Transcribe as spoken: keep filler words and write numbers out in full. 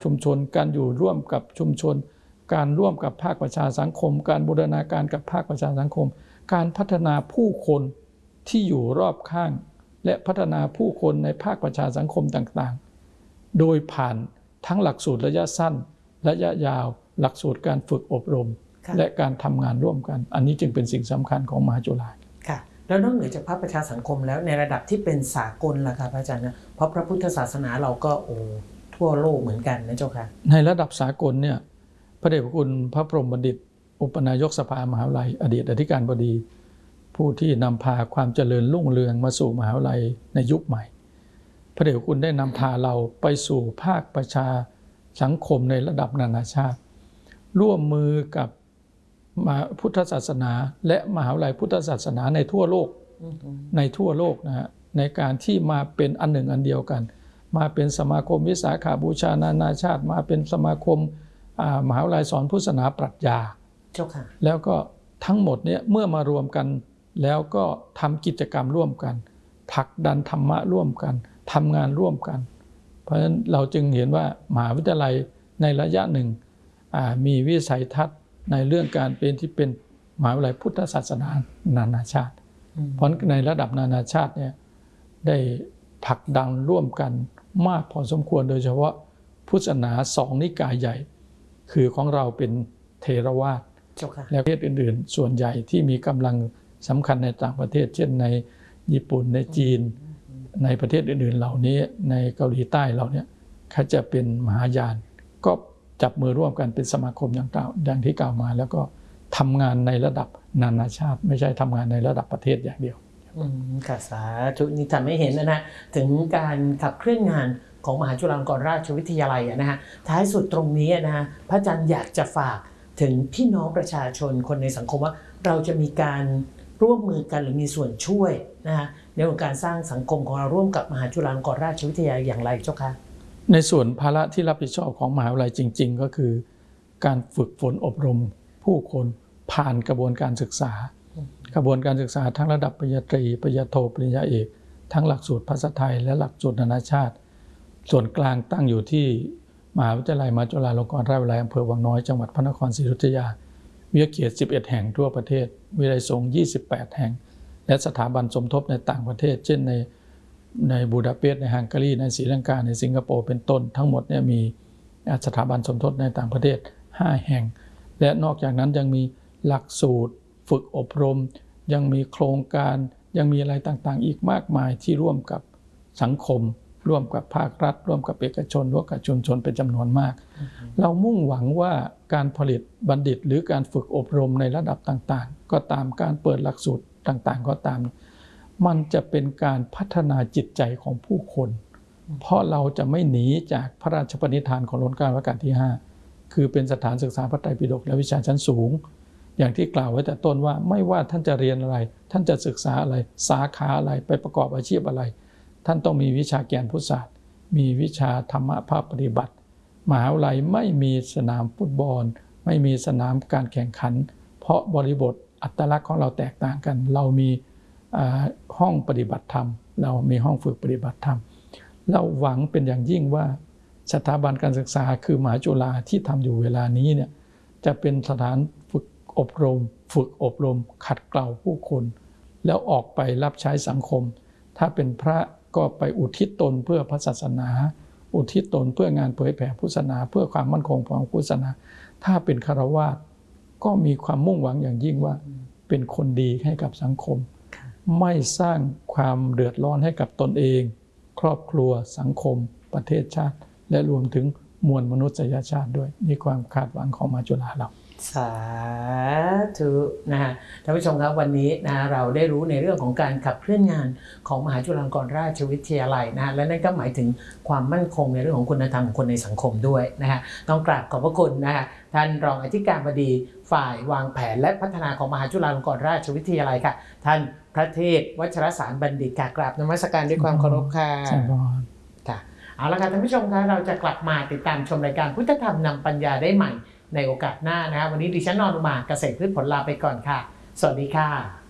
ชุมชนการอยู่ร่วมกับชุมชนการร่วมกับภาคประชาสังคมการบูรณาการกับภาคประชาสังคมการพัฒนาผู้คนที่อยู่รอบข้างและพัฒนาผู้คนในภาคประชาสังคมต่างๆโดยผ่านทั้งหลักสูตรระยะสั้นระยะยาวหลักสูตรการฝึกอบรมและการทำงานร่วมกันอันนี้จึงเป็นสิ่งสำคัญของมหาจุฬาค่ะแล้วนอกเหนือจากภาคประชาสังคมแล้วในระดับที่เป็นสากลล่ะครับอาจารย์นะเพราะพระพุทธศาสนาเราก็โอ้ทั่วโลกเหมือนกันนะเจ้าค่ะในระดับสากลเนี่ยพระเดชพระคุณพระพรหมบัณฑิตอุปนายกสภามหาวิทยาลัยอดีตอธิการบดีผู้ที่นำพาความเจริญรุ่งเรืองมาสู่มหาวิทยาลัยในยุคใหม่พระเดชพระคุณได้นำพาเราไปสู่ภาคประชาสังคมในระดับนานาชาติร่วมมือกับพุทธศาสนาและมหาวิทยาลัยพุทธศาสนาในทั่วโลกในทั่วโลกนะฮะในการที่มาเป็นอันหนึ่งอันเดียวกันมาเป็นสมาคมวิสาขาบูชานานาชาติมาเป็นสมาคมมหาวิทยาลัยสอนพุทธศาสนาปรัชญาเจ้าค่ะแล้วก็ทั้งหมดเนี่ยเมื่อมารวมกันแล้วก็ทำกิจกรรมร่วมกันผลักดันธรรมะร่วมกันทำงานร่วมกันเพราะฉะนั้นเราจึงเห็นว่ามหาวิทยาลัยในระยะหนึ่งมีวิสัยทัศน์ในเรื่องการเป็นที่เป็นมหาวิทยาลัยพุทธศาสนานานาชาติเพราะในระดับนานาชาติเนี่ยได้ผลักดันร่วมกันมากพอสมควรโดยเฉพาะพุทธศาสนาสองนิกายใหญ่คือของเราเป็นเถรวาทและประเทศอื่นๆส่วนใหญ่ที่มีกำลังสำคัญในต่างประเทศเช่นในญี่ปุ่นในจีนในประเทศอื่นๆเหล่านี้ในเกาหลีใต้เราเนี่ยเขาจะเป็นมหายานก็จับมือร่วมกันเป็นสมาคมอย่างกล่าวดังที่กล่าวมาแล้วก็ทำงานในระดับนานาชาติไม่ใช่ทำงานในระดับประเทศอย่างเดียวค่ะสาธุนี่ทำให้เห็นนะนะถึงการขับเคลื่อนงานของมหาจุฬาลงกรณราชวิทยาลัยนะฮะท้ายสุดตรงนี้นะฮะพระอาจารย์อยากจะฝากถึงพี่น้องประชาชนคนในสังคมว่าเราจะมีการร่วมมือกันหรือมีส่วนช่วยนะฮะในการสร้างสังคมของเราร่วมกับมหาจุฬาลงกรณราชวิทยาลัยอย่างไรเจ้าคะในส่วนภาระที่รับผิดชอบของมหาวิทยาลัยจริงๆก็คือการฝึกฝนอบรมผู้คนผ่านกระบวนการศึกษากระบวนการศึกษาทั้งระดับปริญญาตรีปริญญาโทปริญญาเอกทั้งหลักสูตรภาษาไทยและหลักสูตรนานาชาติส่วนกลางตั้งอยู่ที่มหาวิทยาลัยมหาจุฬาลงกรณราชวิทยาลัยอำเภอวังน้อยจังหวัดพระนครศรีอยุธยาวิทยาเขตสิบเอ็ดแห่งทั่วประเทศวิทยาลัยสงฆ์ยี่สิบแปดแห่งและสถาบันสมทบในต่างประเทศเช่นในในบูดาเปสต์ในฮังการีในศรีลังกาในสิงคโปร์เป็นต้นทั้งหมดเนี่ยมีสถาบันสมทบในต่างประเทศห้าแห่งและนอกจากนั้นยังมีหลักสูตรฝึกอบรมยังมีโครงการยังมีอะไรต่างๆอีกมากมายที่ร่วมกับสังคมร่วมกับภาครัฐร่วมกับเอกชนร่วมกับชุมชนเป็นจำนวนมาก mm-hmm. เรามุ่งหวังว่าการผลิตบัณฑิตหรือการฝึกอบรมในระดับต่างๆก็ตามการเปิดหลักสูตรต่างๆก็ตามมันจะเป็นการพัฒนาจิตใจของผู้คน mm-hmm. เพราะเราจะไม่หนีจากพระราชปณิธานของรัชกาลรัชกาลที่ห้าคือเป็นสถานศึกษาพระไตรปิฎกและวิชาชั้นสูงอย่างที่กล่าวไว้แต่ต้นว่าไม่ว่าท่านจะเรียนอะไรท่านจะศึกษาอะไรสาขาอะไรไปประกอบอาชีพอะไรท่านต้องมีวิชาแกนพุทธศาสตร์มีวิชาธรรมะภาคปฏิบัติมหาวิทยาลัยไม่มีสนามฟุตบอลไม่มีสนามการแข่งขันเพราะบริบทอัตลักษณ์ของเราแตกต่างกันเรามีห้องปฏิบัติธรรมเรามีห้องฝึกปฏิบัติธรรมเราหวังเป็นอย่างยิ่งว่าสถาบันการศึกษาคือมหาจุฬาที่ทำอยู่เวลานี้เนี่ยจะเป็นสถานฝึกอบรมฝึกอบรมขัดเกลาผู้คนแล้วออกไปรับใช้สังคมถ้าเป็นพระก็ไปอุทิศตนเพื่อพระศาสนาอุทิศตนเพื่องานเผยแผ่พุทธศาสนาเพื่อความมั่นคงของพุทธศาสนาถ้าเป็นฆราวาสก็มีความมุ่งหวังอย่างยิ่งว่าเป็นคนดีให้กับสังคมไม่สร้างความเดือดร้อนให้กับตนเองครอบครัวสังคมประเทศชาติและรวมถึงมวลมนุษยชาติด้วยนี่ความคาดหวังของมหาจุฬาเราสาธุนะฮะท่านผู้ชมครับวันนี้นะเราได้รู้ในเรื่องของการขับเคลื่อนงานของมหาจุฬาลงกรณราชวิทยาลัยนะและนั่นก็หมายถึงความมั่นคงในเรื่องของคุณธรรมของคนในสังคมด้วยนะฮะต้องกราบขอบพระคุณนะฮะท่านรองอธิการบดีฝ่ายวางแผนและพัฒนาของมหาจุฬาลงกรณราชวิทยาลัยค่ะท่านพระเทพวัชรสารบัณฑิตกราบนมัสการด้วยความเคารพค่ะค่ะเอาละค่ะท่านผู้ชมครับเราจะกลับมาติดตามชมรายการพุทธธรรมนำปัญญาได้ใหม่ในโอกาสหน้านะครับวันนี้ดิฉันนรมาเกษตรพืชผลลาไปก่อนค่ะสวัสดีค่ะ